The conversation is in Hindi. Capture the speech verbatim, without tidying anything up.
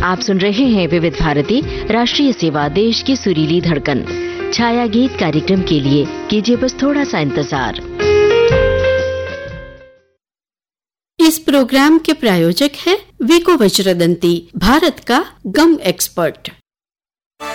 आप सुन रहे हैं विविध भारती राष्ट्रीय सेवा, देश की सुरीली धड़कन। छाया गीत कार्यक्रम के लिए कीजिए बस थोड़ा सा इंतजार। इस प्रोग्राम के प्रायोजक है विको वज्रदंती, भारत का गम एक्सपर्ट।